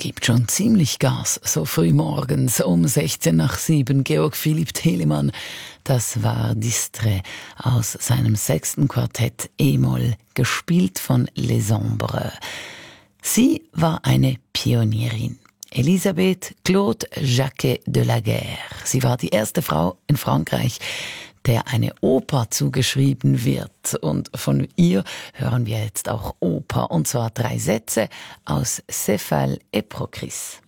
Gibt schon ziemlich Gas, so früh morgens um 16 nach 7. Georg Philipp Telemann, das war Distrait aus seinem 6. Quartett E-Moll, gespielt von Les Ombres. Sie war eine Pionierin. Elisabeth Claude Jacquet de la Guerre. Sie war die erste Frau in Frankreich, der eine Oper zugeschrieben wird. Und von ihr hören wir jetzt auch Oper, und zwar 3 Sätze aus Céphale et Procris.